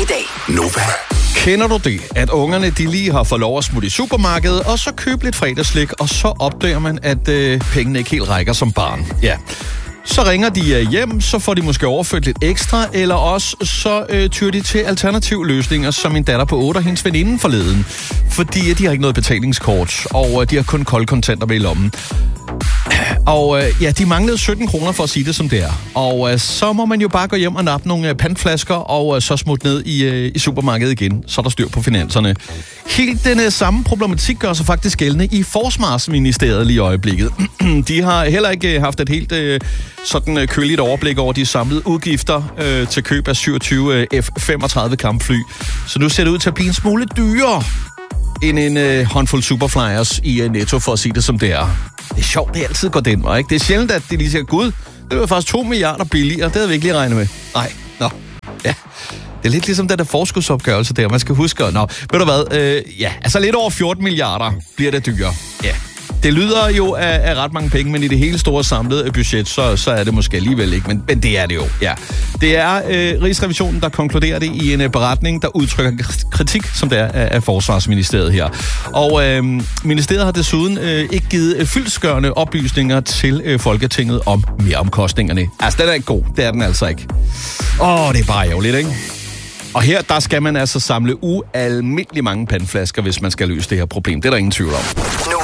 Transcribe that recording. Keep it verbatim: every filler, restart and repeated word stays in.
dag. Nova. Kender du det, at ungerne de lige har fået lov at smutte i supermarkedet, og så købe lidt fredagslik, og så opdager man, at øh, pengene ikke helt rækker som barn? Ja. Så ringer de hjem, så får de måske overført lidt ekstra, eller også så øh, tyrer de til alternative løsninger, som min datter på otte og hendes veninde forleden. Fordi de har ikke noget betalingskort, og øh, de har kun koldkontanter med i lommen. Og øh, ja, de manglede sytten kroner for at sige det som det er. Og øh, så må man jo bare gå hjem og nappe nogle øh, pantflasker, og øh, så smutte ned i, øh, i supermarkedet igen, så er der styr på finanserne. Helt den øh, samme problematik gør sig faktisk gældende i Forsvarsministeriet lige i øjeblikket. De har heller ikke øh, haft et helt øh, sådan øh, køligt overblik over de samlede udgifter øh, til køb af syvogtyve øh, F femogtredive kampfly. Så nu ser det ud til at blive en smule dyrere end en øh, håndfuld Superflyers i øh, Netto, for at sige det som det er. Det er sjovt, det altid går den vej, ikke? Det er sjældent, at de lige siger, gud, det var faktisk to milliarder billigere. Det havde vi ikke lige regnet med. Nej, nå, ja. Det er lidt ligesom den der forskudsopgørelse der, man skal huske. Nå, ved du hvad, øh, ja, altså lidt over fjorten milliarder bliver det dyrere. Ja. Det lyder jo af, af ret mange penge, men i det hele store samlede budget, så, så er det måske alligevel ikke. Men, men det er det jo, ja. Det er øh, Rigsrevisionen, der konkluderer det i en øh, beretning, der udtrykker kritik, som det er af, af Forsvarsministeriet her. Og øh, ministeriet har desuden øh, ikke givet øh, fyldestgørende oplysninger til øh, Folketinget om meromkostningerne. Altså, den er ikke god. Det er den altså ikke. Åh, det er bare ærgerligt, ikke? Og her, der skal man altså samle ualmindelig mange pandflasker, hvis man skal løse det her problem. Det er der ingen tvivl om.